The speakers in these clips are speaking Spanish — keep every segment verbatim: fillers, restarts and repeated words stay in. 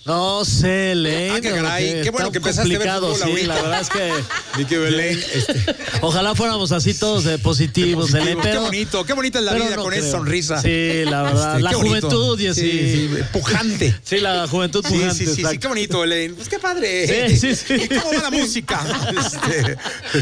No sé, Elaine. Ah, qué caray. Qué bueno que empezaste a ver fútbol sí, ahorita. la verdad es que... Ni que Belén. Este. Ojalá fuéramos así todos de positivos, Elaine, pero... Qué bonito, qué bonita es la vida no con creo. esa sonrisa. Sí, la verdad. Este, la juventud y así. Sí, sí, pujante. Sí, la juventud pujante. Sí, sí, sí, sí, qué bonito, Elaine. Pues qué padre. Sí, sí, sí. ¿Y cómo va la música? Este...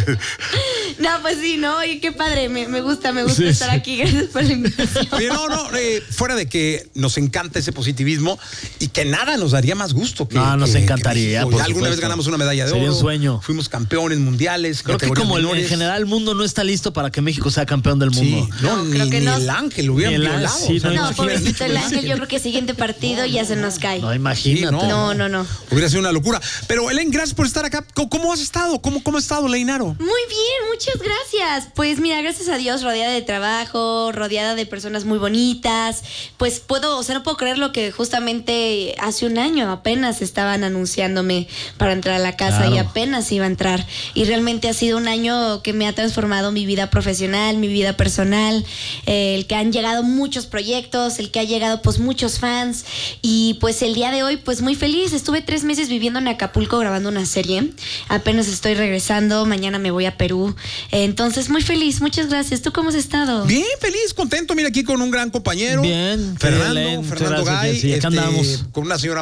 No, pues sí, ¿no? Oye, qué padre. Me, me gusta, me gusta sí, estar sí. aquí. Gracias por la invitación. Oye, no, no, eh, fuera de que nos encanta ese positivismo y que nada nos daría más gusto que... No, nos que, encantaría. Que alguna supuesto. vez ganamos una medalla de Sería oro. un sueño. Fuimos campeones mundiales. Creo que como el, en general el mundo no está listo para que México sea campeón del mundo. Sí, no, no, ni, ni no. el Ángel lo hubieran violado. Sí, no, no pobrecito el Ángel, yo creo que siguiente partido ya se nos cae. No, imagínate. Sí, no, no, no. Hubiera sido una locura. Pero, Elaine, gracias por estar acá. ¿Cómo has estado? ¿Cómo, cómo ha estado, Leinaro? Muy bien, muchas gracias. Pues mira, gracias a Dios, rodeada de trabajo, rodeada de personas muy bonitas. Pues puedo, o sea, no puedo creer lo que justamente hace un año apenas estaban anunciándome para entrar a la casa claro. y apenas iba a entrar. Y realmente ha sido un año que me ha transformado mi vida profesional, mi vida personal, eh, el que han llegado muchos proyectos, el que ha llegado pues muchos fans. Y pues el día de hoy pues muy feliz. Estuve tres meses viviendo en Acapulco grabando una serie. Apenas estoy regresando, mañana me voy a Perú. Eh, entonces muy feliz, muchas gracias. ¿Tú cómo has estado? Bien, feliz, contento. Mira, aquí con un gran compañero. Bien. Fernando, bien, Fernando Gay. Sí, acá este, andamos. Con una señora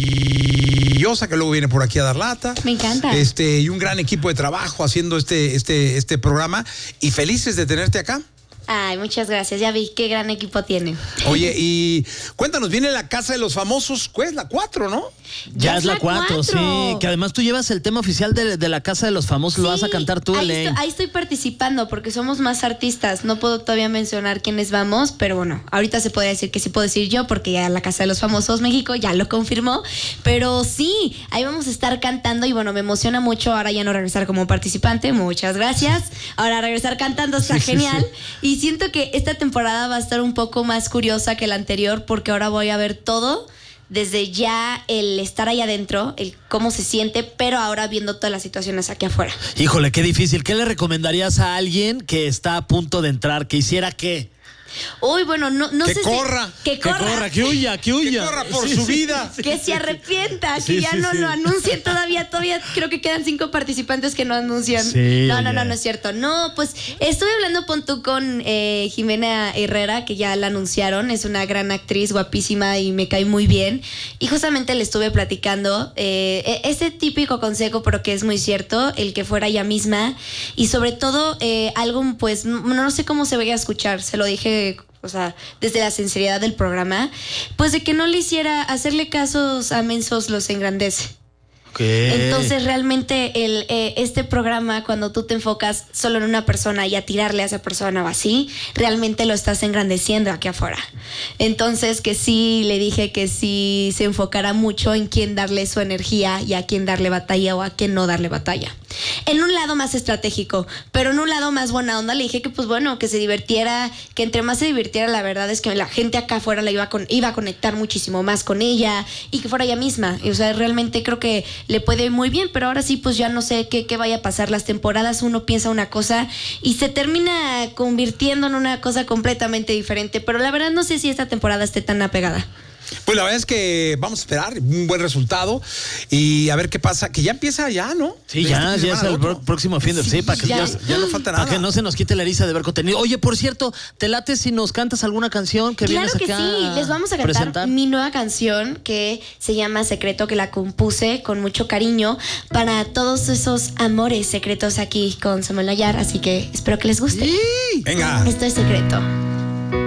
maravillosa que luego viene por aquí a dar lata. Me encanta. Este, y un gran equipo de trabajo haciendo este, este, este programa. Y felices de tenerte acá. Ay, muchas gracias. Ya vi qué gran equipo tiene. Oye, y cuéntanos, viene la Casa de los Famosos, ¿cuál es la cuatro, no? Ya, ya es la cuatro, sí. Que además tú llevas el tema oficial de, de la Casa de los Famosos, sí, lo vas a cantar tú, ahí Elaine. Estoy, ahí estoy participando porque somos más artistas. No puedo todavía mencionar quiénes vamos, pero bueno, ahorita se podría decir que sí puedo decir yo porque ya la Casa de los Famosos México ya lo confirmó. Pero sí, ahí vamos a estar cantando y bueno, me emociona mucho ahora ya no regresar como participante. Muchas gracias. Ahora regresar cantando está sí, genial. Sí, sí. Y siento que esta temporada va a estar un poco más curiosa que la anterior porque ahora voy a ver todo desde ya el estar ahí adentro, el cómo se siente, pero ahora viendo todas las situaciones aquí afuera. Híjole, qué difícil. ¿Qué le recomendarías a alguien que está a punto de entrar? ¿Que hiciera qué? Uy, bueno, no, no que sé corra, si... Que corra. Que corra, que huya, que huya. Que corra por sí, su sí, vida. Sí, que se arrepienta, sí, que ya sí, no sí. lo anuncien todavía. Todavía creo que quedan cinco participantes que no anuncian. Sí, no, no, ya. no, no es cierto. No, pues estuve hablando pon tú con eh, Jimena Herrera, que ya la anunciaron. Es una gran actriz, guapísima y me cae muy bien. Y justamente le estuve platicando eh, ese típico consejo, pero que es muy cierto, el que fuera ella misma. Y sobre todo, eh, algo, pues, no, no sé cómo se vaya a escuchar. Se lo dije... O sea, desde la sinceridad del programa, pues de que no le hiciera hacerle casos a mensos los engrandece. Okay. Entonces realmente el, eh, este programa, cuando tú te enfocas solo en una persona y a tirarle a esa persona o así, realmente lo estás engrandeciendo aquí afuera. Entonces que sí, le dije que sí se enfocara mucho en quién darle su energía y a quién darle batalla o a quién no darle batalla. En un lado más estratégico, pero en un lado más buena onda le dije que pues bueno, que se divirtiera, que entre más se divirtiera, la verdad es que la gente acá afuera la iba a, con, iba a conectar muchísimo más con ella y que fuera ella misma. Y, o sea, realmente creo que le puede ir muy bien, pero ahora sí pues ya no sé qué, qué vaya a pasar. Las temporadas uno piensa una cosa y se termina convirtiendo en una cosa completamente diferente, pero la verdad no sé si esta temporada esté tan apegada. Pues la verdad es que vamos a esperar un buen resultado y a ver qué pasa, que ya empieza ya, ¿no? Sí, ya, este ya es el otro. próximo fin de sí, sí, para que ya, ya, ya no falta nada. Para que no se nos quite la risa de ver contenido. Oye, por cierto, ¿te late si nos cantas alguna canción que claro vienes acá? Claro que sí, les vamos a cantar presentar? mi nueva canción que se llama Secreto, que la compuse con mucho cariño para todos esos amores secretos aquí con Samuel Nayar, así que espero que les guste. Sí. Venga. Esto es Secreto.